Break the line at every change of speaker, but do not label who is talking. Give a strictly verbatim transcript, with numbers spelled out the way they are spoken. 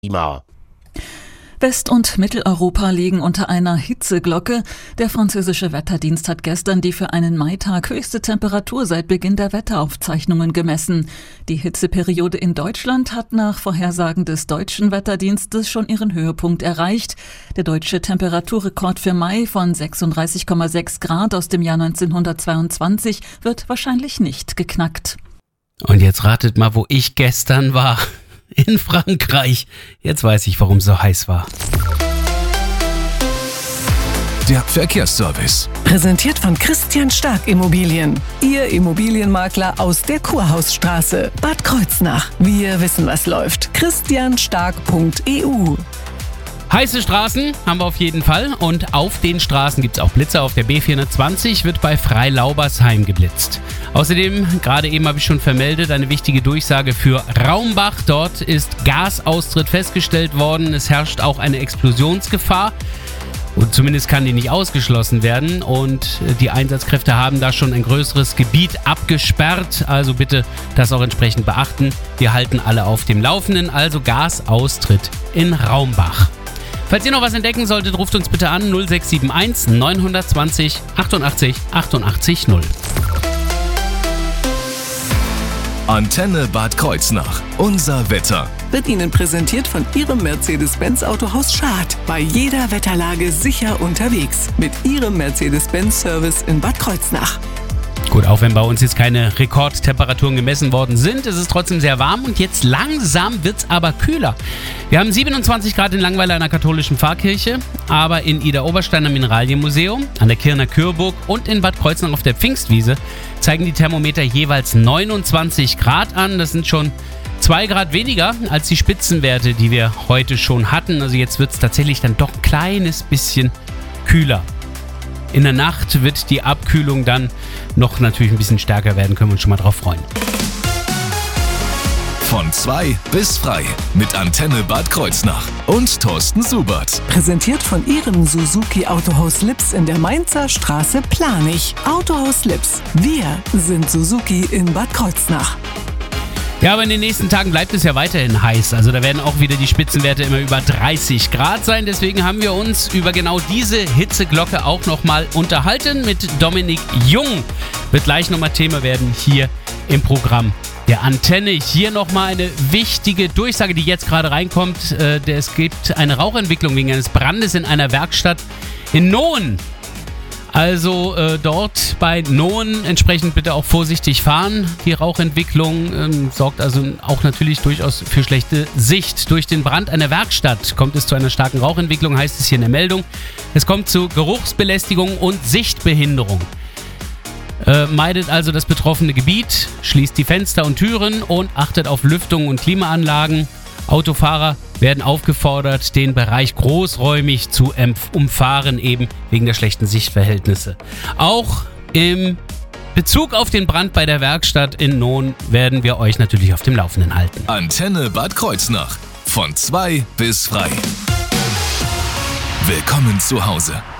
Klima.
West- und Mitteleuropa liegen unter einer Hitzeglocke. Der französische Wetterdienst hat gestern die für einen Maitag höchste Temperatur seit Beginn der Wetteraufzeichnungen gemessen. Die Hitzeperiode in Deutschland hat nach Vorhersagen des deutschen Wetterdienstes schon ihren Höhepunkt erreicht. Der deutsche Temperaturrekord für Mai von sechsunddreißig Komma sechs Grad aus dem Jahr neunzehnhundertzweiundzwanzig wird wahrscheinlich nicht geknackt.
Und jetzt ratet mal, wo ich gestern war. In Frankreich. Jetzt weiß ich, warum es so heiß war.
Der Verkehrsservice.
Präsentiert von Christian Stark Immobilien. Ihr Immobilienmakler aus der Kurhausstraße, Bad Kreuznach. Wir wissen, was läuft. christian stark punkt e u.
Heiße Straßen haben wir auf jeden Fall und auf den Straßen gibt es auch Blitze. Auf der B vierhundertzwanzig wird bei Freilaubersheim geblitzt. Außerdem, gerade eben habe ich schon vermeldet, eine wichtige Durchsage für Raumbach. Dort ist Gasaustritt festgestellt worden. Es herrscht auch eine Explosionsgefahr. Und zumindest kann die nicht ausgeschlossen werden. Und die Einsatzkräfte haben da schon ein größeres Gebiet abgesperrt. Also bitte das auch entsprechend beachten. Wir halten alle auf dem Laufenden. Also Gasaustritt in Raumbach. Falls ihr noch was entdecken solltet, ruft uns bitte an null sechs sieben eins neun zwei null achtundachtzig achtundachtzig null.
Antenne Bad Kreuznach. Unser Wetter.
Wird Ihnen präsentiert von Ihrem Mercedes-Benz Autohaus Schad. Bei jeder Wetterlage sicher unterwegs. Mit Ihrem Mercedes-Benz-Service in Bad Kreuznach.
Gut, auch wenn bei uns jetzt keine Rekordtemperaturen gemessen worden sind, ist es trotzdem sehr warm und jetzt langsam wird es aber kühler. Wir haben siebenundzwanzig Grad in Langweiler an der katholischen Pfarrkirche, aber in Idar-Oberstein am Mineralienmuseum, an der Kirner Kürburg und in Bad Kreuznach auf der Pfingstwiese zeigen die Thermometer jeweils neunundzwanzig Grad an. Das sind schon zwei Grad weniger als die Spitzenwerte, die wir heute schon hatten. Also jetzt wird es tatsächlich dann doch ein kleines bisschen kühler. In der Nacht wird die Abkühlung dann noch natürlich ein bisschen stärker werden, können wir uns schon mal drauf freuen.
Von zwei bis frei mit Antenne Bad Kreuznach und Thorsten Subert.
Präsentiert von Ihrem Suzuki Autohaus Lips in der Mainzer Straße Planich. Autohaus Lips. Wir sind Suzuki in Bad Kreuznach.
Ja, aber in den nächsten Tagen bleibt es ja weiterhin heiß. Also da werden auch wieder die Spitzenwerte immer über dreißig Grad sein. Deswegen haben wir uns über genau diese Hitzeglocke auch nochmal unterhalten mit Dominik Jung. Wird gleich nochmal Thema werden hier im Programm der Antenne. Hier nochmal eine wichtige Durchsage, die jetzt gerade reinkommt. Es gibt eine Rauchentwicklung wegen eines Brandes in einer Werkstatt in Nohen. Also äh, dort bei Nohen entsprechend bitte auch vorsichtig fahren. Die Rauchentwicklung ähm, sorgt also auch natürlich durchaus für schlechte Sicht. Durch den Brand einer Werkstatt kommt es zu einer starken Rauchentwicklung, heißt es hier in der Meldung. Es kommt zu Geruchsbelästigung und Sichtbehinderung. Äh, meidet also das betroffene Gebiet, schließt die Fenster und Türen und achtet auf Lüftung und Klimaanlagen. Autofahrer werden aufgefordert, den Bereich großräumig zu umfahren, eben wegen der schlechten Sichtverhältnisse. Auch im Bezug auf den Brand bei der Werkstatt in Nohen werden wir euch natürlich auf dem Laufenden halten.
Antenne Bad Kreuznach. Von zwei bis frei. Willkommen zu Hause.